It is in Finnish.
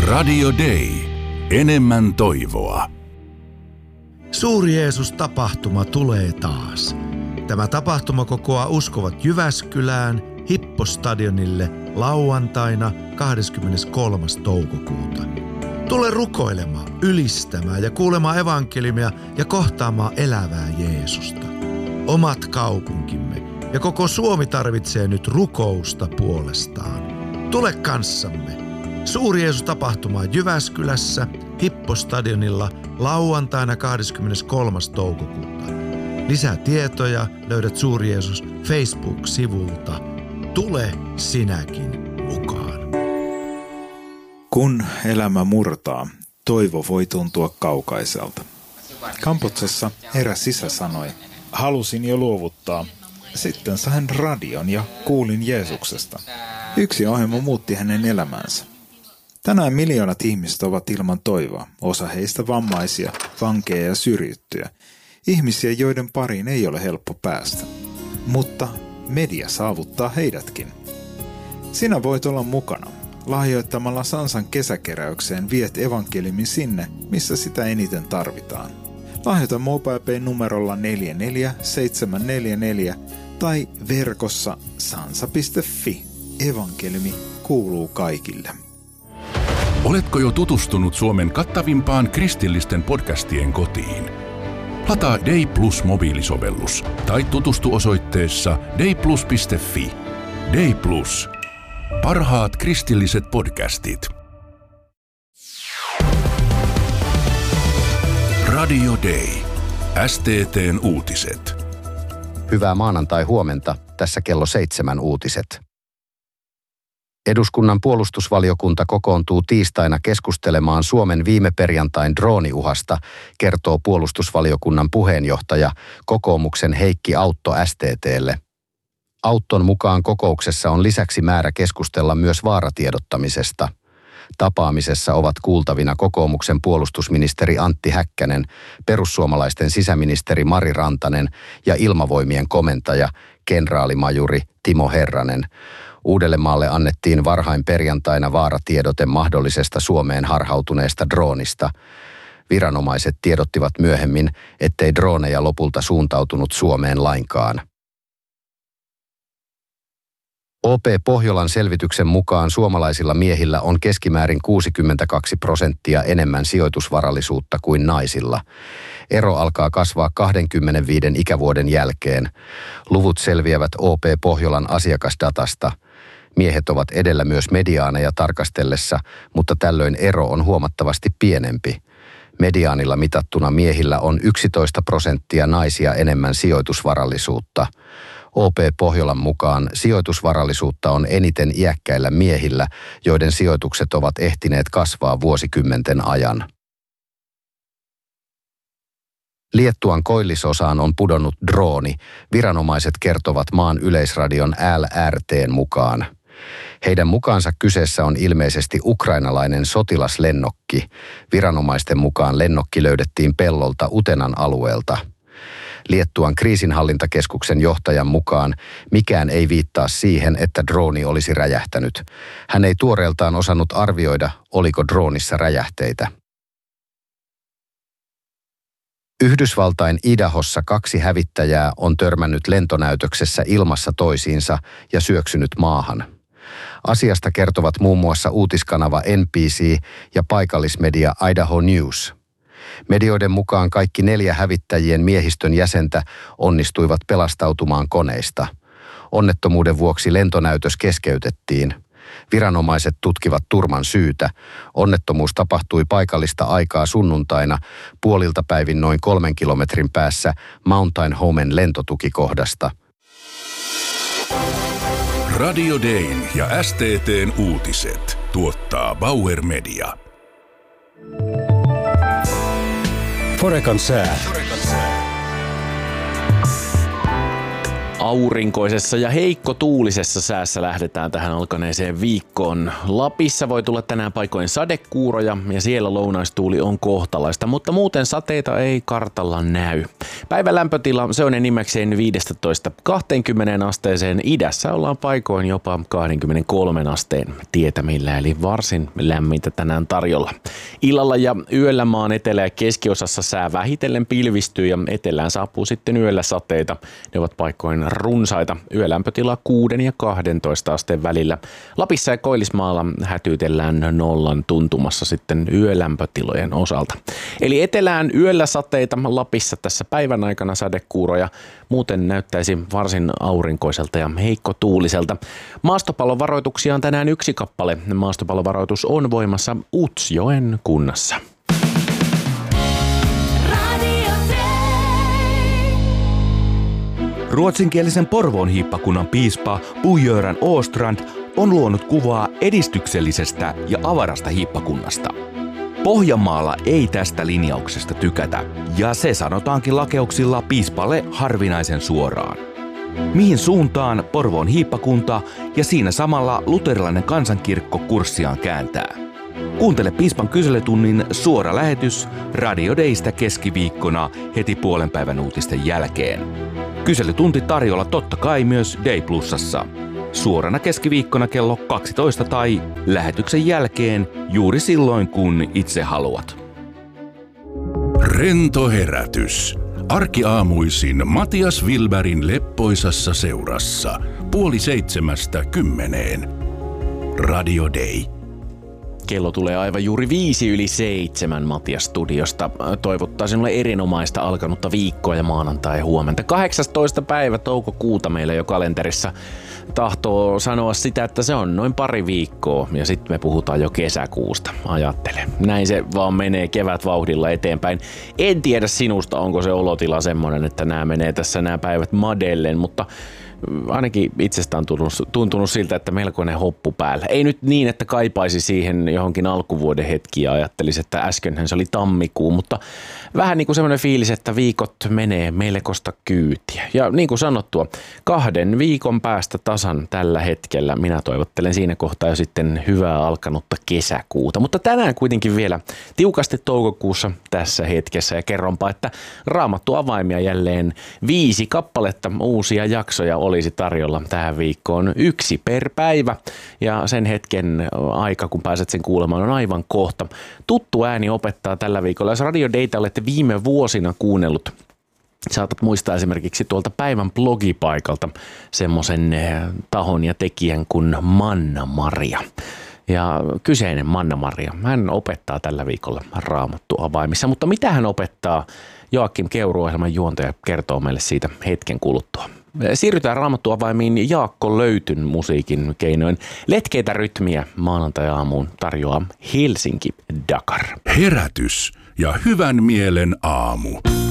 Radio Day. Enemmän toivoa. Suuri Jeesus-tapahtuma tulee taas. Tämä tapahtuma kokoaa uskovat Jyväskylään Hippostadionille lauantaina 23. toukokuuta. Tule rukoilemaan, ylistämään ja kuulemaan evankeliumia ja kohtaamaan elävää Jeesusta. Omat kaupunkimme ja koko Suomi tarvitsee nyt rukousta puolestaan. Tule kanssamme. Suuri Jeesus-tapahtuma Jyväskylässä Hippostadionilla lauantaina 23. toukokuuta. Lisää tietoja löydät Suuri Jeesus Facebook-sivulta. Tule sinäkin mukaan. Kun elämä murtaa, toivo voi tuntua kaukaiselta. Kampuksessa eräs isä sanoi, halusin jo luovuttaa. Sitten sain radion ja kuulin Jeesuksesta. Yksi ohjelma muutti hänen elämänsä. Tänään miljoonat ihmiset ovat ilman toivoa, osa heistä vammaisia, vankeja ja syrjittyjä. Ihmisiä, joiden pariin ei ole helppo päästä. Mutta media saavuttaa heidätkin. Sinä voit olla mukana. Lahjoittamalla Sansan kesäkeräykseen viet evankeliumin sinne, missä sitä eniten tarvitaan. Lahjoita MobilePay numerolla 44744 tai verkossa sansa.fi. Evankeliumi kuuluu kaikille. Oletko jo tutustunut Suomen kattavimpaan kristillisten podcastien kotiin? Lataa Day Plus mobiilisovellus tai tutustu osoitteessa dayplus.fi. Day Plus. Parhaat kristilliset podcastit. Radio Day. STT:n uutiset. Hyvää maanantai-huomenta. Tässä kello 7 uutiset. Eduskunnan puolustusvaliokunta kokoontuu tiistaina keskustelemaan Suomen viime perjantain drooniuhasta, kertoo puolustusvaliokunnan puheenjohtaja kokoomuksen Heikki Autto STT:lle. Autton mukaan kokouksessa on lisäksi määrä keskustella myös vaaratiedottamisesta. Tapaamisessa ovat kuultavina kokoomuksen puolustusministeri Antti Häkkänen, perussuomalaisten sisäministeri Mari Rantanen ja ilmavoimien komentaja, kenraalimajuri Timo Herranen. Uudellemaalle annettiin varhain perjantaina vaaratiedote mahdollisesta Suomeen harhautuneesta droonista. Viranomaiset tiedottivat myöhemmin, ettei drooneja lopulta suuntautunut Suomeen lainkaan. OP Pohjolan selvityksen mukaan suomalaisilla miehillä on keskimäärin 62% enemmän sijoitusvarallisuutta kuin naisilla. Ero alkaa kasvaa 25 ikävuoden jälkeen. Luvut selviävät OP Pohjolan asiakasdatasta. Miehet ovat edellä myös mediaaneja tarkastellessa, mutta tällöin ero on huomattavasti pienempi. Mediaanilla mitattuna miehillä on 11% naisia enemmän sijoitusvarallisuutta. OP Pohjolan mukaan sijoitusvarallisuutta on eniten iäkkäillä miehillä, joiden sijoitukset ovat ehtineet kasvaa vuosikymmenten ajan. Liettuan koillisosaan on pudonnut drooni, viranomaiset kertovat maan yleisradion LRT:n mukaan. Heidän mukaansa kyseessä on ilmeisesti ukrainalainen sotilaslennokki. Viranomaisten mukaan lennokki löydettiin pellolta Utenan alueelta. Liettuan kriisinhallintakeskuksen johtajan mukaan mikään ei viittaa siihen, että drooni olisi räjähtänyt. Hän ei tuoreeltaan osannut arvioida, oliko droonissa räjähteitä. Yhdysvaltain Idahossa 2 hävittäjää on törmännyt lentonäytöksessä ilmassa toisiinsa ja syöksynyt maahan. Asiasta kertovat muun muassa uutiskanava NBC ja paikallismedia Idaho News. Medioiden mukaan kaikki 4 hävittäjien miehistön jäsentä onnistuivat pelastautumaan koneista. Onnettomuuden vuoksi lentonäytös keskeytettiin. Viranomaiset tutkivat turman syytä. Onnettomuus tapahtui paikallista aikaa sunnuntaina puolilta päivin noin 3 kilometrin päässä Mountain Homen lentotukikohdasta. Radio Dayn ja STT:n uutiset tuottaa Bauer Media. Forekan sää. Aurinkoisessa ja heikkotuulisessa säässä lähdetään tähän alkaneeseen viikkoon. Lapissa voi tulla tänään paikoin sadekuuroja ja siellä lounaistuuli on kohtalaista, mutta muuten sateita ei kartalla näy. Päivän lämpötila se on enimmäkseen 15-20 asteeseen. Idässä ollaan paikoin jopa 23 asteen tietämillä, eli varsin lämmintä tänään tarjolla. Illalla ja yöllä maan etelä- ja keskiosassa sää vähitellen pilvistyy ja etelään saapuu sitten yöllä sateita. Ne ovat paikoin runsaita. Yölämpötila 6 ja 12 asteen välillä. Lapissa ja Koillismaalla hätyytellään nollan tuntumassa sitten yölämpötilojen osalta. Eli etelään yöllä sateita, Lapissa tässä päivän aikana sadekuuroja. Muuten näyttäisi varsin aurinkoiselta ja heikkotuuliselta. Maastopallovaroituksia on tänään 1 kappale. Maastopallovaroitus on voimassa Utsjoen kunnassa. Ruotsinkielisen Porvoon hiippakunnan piispa Bo-Göran Åstrand on luonut kuvaa edistyksellisestä ja avarasta hiippakunnasta. Pohjanmaalla ei tästä linjauksesta tykätä, ja se sanotaankin lakeuksilla piispalle harvinaisen suoraan. Mihin suuntaan Porvoon hiippakunta ja siinä samalla luterilainen kansankirkko kurssiaan kääntää? Kuuntele piispan kyselytunnin suora lähetys Radio Daystä keskiviikkona heti puolenpäivän uutisten jälkeen. Kyselytunti tarjolla totta kai myös Day Plusassa. Suorana keskiviikkona kello 12 tai lähetyksen jälkeen juuri silloin, kun itse haluat. Rento herätys. Arkiaamuisin Matias Wilbergin leppoisassa seurassa. 6:30. Radio Day. Kello tulee aivan juuri 6:05 Matias studiosta. Toivottaa sinulle erinomaista alkanutta viikkoa ja maanantai huomenta. 18. päivä toukokuuta meillä jo kalenterissa tahtoo sanoa sitä, että se on noin pari viikkoa ja sitten me puhutaan jo kesäkuusta. Ajattele. Näin se vaan menee kevätvauhdilla eteenpäin. En tiedä sinusta, onko se olotila semmoinen, että nämä menee tässä nämä päivät madellen, mutta ainakin itsestä on tuntunut siltä, että melkoinen hoppu päällä. Ei nyt niin, että kaipaisi siihen johonkin alkuvuoden hetkiin ja ajattelisi, että äskenhän se oli tammikuu, mutta vähän niin kuin semmoinen fiilis, että viikot menee melkoista kyytiä. Ja niin kuin sanottua, 2 viikon päästä tasan tällä hetkellä minä toivottelen siinä kohtaa jo sitten hyvää alkanutta kesäkuuta. Mutta tänään kuitenkin vielä tiukasti toukokuussa tässä hetkessä ja kerronpa, että Raamattu avaimia jälleen 5 kappaletta uusia jaksoja olisi tarjolla tähän viikkoon 1 per päivä ja sen hetken aika, kun pääset sen kuulemaan, on aivan kohta. Tuttu ääni opettaa tällä viikolla. Jos Radio Dayta olette viime vuosina kuunnellut, saatat muistaa esimerkiksi tuolta päivän blogipaikalta semmoisen tahon ja tekijän kuin Manna-Maria. Ja kyseinen Manna-Maria, hän opettaa tällä viikolla Raamattu avaimissa, mutta mitä hän opettaa? Joakim Keuru-ohjelman juontaja kertoo meille siitä hetken kuluttua. Siirrytään Raamattu avaimiin Jaakko Löytyn musiikin keinoin. Letkeitä rytmiä maanantai-aamuun tarjoaa Helsinki Dakar. Herätys ja hyvän mielen aamu.